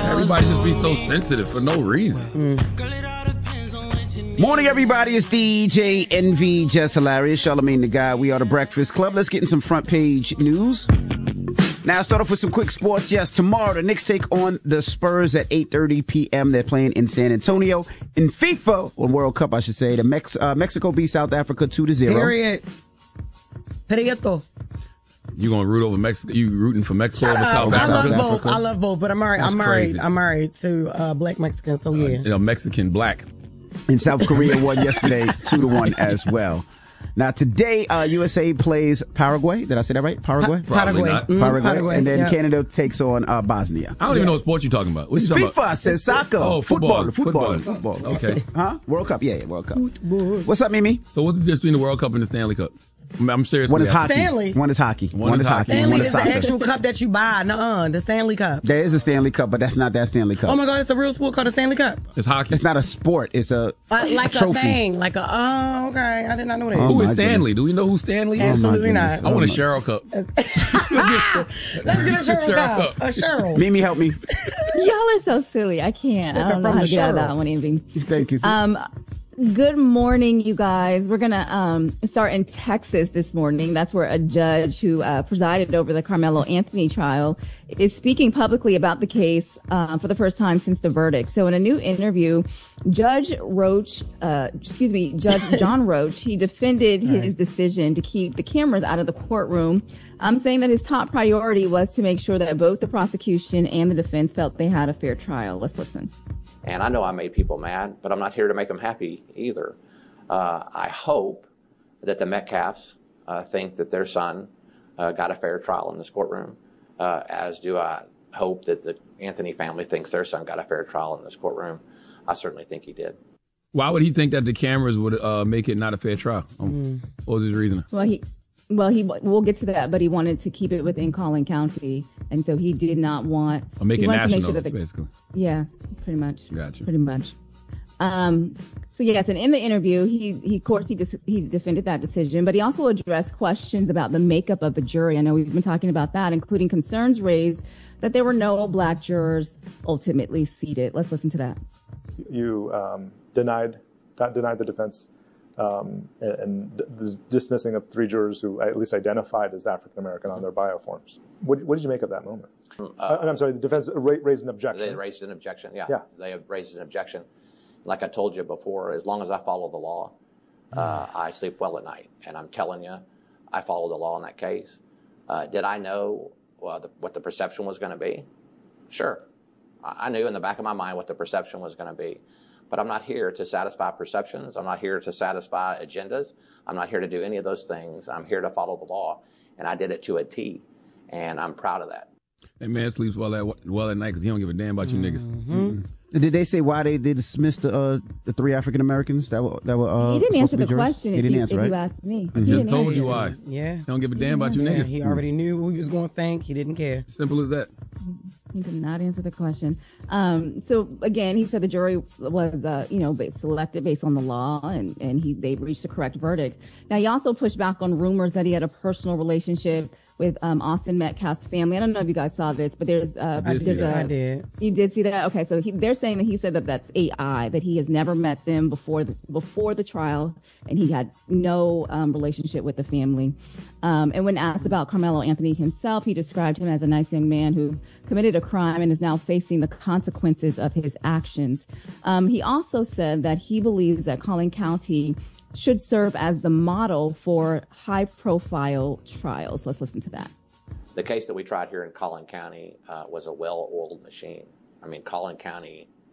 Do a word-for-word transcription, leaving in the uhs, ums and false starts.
Everybody just be so sensitive for no reason. Mm. Morning, everybody. It's D J Envy, Just Hilarious, Charlamagne the Guy. We are the Breakfast Club. Let's get in some front page news. Now, start off with some quick sports. Yes, tomorrow the Knicks take on the Spurs at eight thirty p.m. They're playing in San Antonio. In FIFA, or World Cup, I should say, the Mex- uh, Mexico beat South Africa two to zero. Period. Perieto. You gonna root over Mexico? You rooting for Mexico Shut over up. South I Africa? love both. I love both, but I'm married. That's I'm married. crazy. I'm married to uh, black Mexicans. So yeah, uh, you know, Mexican black. And South Korea won yesterday two to one as well. Now today, uh, U S A plays Paraguay. Did I say that right? Paraguay. Pa- Paraguay. Mm, Paraguay. Paraguay. And then Yeah. Canada takes on uh, Bosnia. I don't even know what sport you're talking about. What It's you talking FIFA. about? I said soccer. Oh, football. Football. Football. Football. Football. Okay. Huh? World Cup. Yeah, yeah, World Cup. Football. What's up, Mimi? So what's the difference between the World Cup and the Stanley Cup? I'm, I'm serious. One is hockey. Stanley. One is hockey. One One is is hockey. Stanley One is is the soccer. actual cup that you buy. Nuh-uh, the Stanley Cup. There is a Stanley Cup, but that's not that Stanley Cup. Oh my God, it's a real sport called the Stanley Cup. It's hockey. It's not a sport. It's a Uh, like trophy. a thing, like a. Oh, okay. I did not know that. Oh, Who is my Stanley? Do we know who Stanley is? Absolutely Oh, my not. goodness. I want a Oh, my- Cheryl Cup. Let's get a Cheryl Cheryl cup. cup. A Cheryl. Mimi, help me. Y'all are so silly. I can't. I don't know From how the to get out of Cheryl. that one, Envy. Thank you. Um, good morning, you guys. We're going to um, start in Texas this morning. That's where a judge who uh, presided over the Carmelo Anthony trial is speaking publicly about the case uh, for the first time since the verdict. So in a new interview, Judge Roach, uh, excuse me, Judge John Roach, he defended his right. decision to keep the cameras out of the courtroom. I'm saying that his top priority was to make sure that both the prosecution and the defense felt they had a fair trial. Let's listen. And I know I made people mad, but I'm not here to make them happy either. Uh, I hope that the Metcalfs uh, think that their son uh, got a fair trial in this courtroom, uh, as do I hope that the Anthony family thinks their son got a fair trial in this courtroom. I certainly think he did. Why would he think that the cameras would uh, make it not a fair trial? Um, mm. What was his reason? Well, he... Well, he we'll get to that, but he wanted to keep it within Collin County, and so he did not want. Or make it national, sure that the, basically. Yeah, pretty much. Gotcha. Pretty much. Um. So yes, and in the interview, he he of course he dis, he defended that decision, but he also addressed questions about the makeup of the jury. I know we've been talking about that, including concerns raised that there were no black jurors ultimately seated. Let's listen to that. You um, denied not denied the defense. Um, and, and the dismissing of three jurors who at least identified as African American on their bio forms. What, what did you make of that moment? Uh, I'm sorry, the defense raised an objection. They raised an objection, yeah. yeah. They have raised an objection. Like I told you before, as long as I follow the law, uh, I sleep well at night. And I'm telling you, I follow the law in that case. Uh, did I know uh, the, what the perception was going to be? Sure. I, I knew in the back of my mind what the perception was going to be. But I'm not here to satisfy perceptions. I'm not here to satisfy agendas. I'm not here to do any of those things. I'm here to follow the law. And I did it to a T. And I'm proud of that. That man sleeps well at, well at night because he don't give a damn about you niggas. Mm-hmm. Did they say why they, they dismissed the, uh, the three African Americans that were that were? Uh, he didn't answer the jurors? question. He if didn't you, answer, if right? you asked me, I just told you why. Yeah, he don't give a damn about you yeah, niggas. He already knew who he was going to thank. He didn't care. Simple as that. He did not answer the question. Um, so again, he said the jury was, uh, you know, selected based on the law, and and he they reached the correct verdict. Now he also pushed back on rumors that he had a personal relationship with um, Austin Metcalf's family. I don't know if you guys saw this, but there's uh, I did there's see that. a I did. You did see that? Okay, so he, they're saying that he said that that's A I, that he has never met them before the, before the trial, and he had no um, relationship with the family. Um, and when asked about Carmelo Anthony himself, he described him as a nice young man who committed a crime and is now facing the consequences of his actions. Um, he also said that he believes that Collin County should serve as the model for high-profile trials. Let's listen to that. The case that we tried here in Collin County uh, was a well-oiled machine. I mean, Collin County